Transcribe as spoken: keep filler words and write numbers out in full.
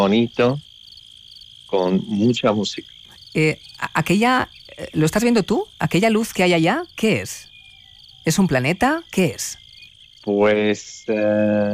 bonito, con mucha música. Eh, aquella, ¿lo estás viendo tú? ¿Aquella luz que hay allá? ¿Qué es? ¿Es un planeta? ¿Qué es? Pues... Eh,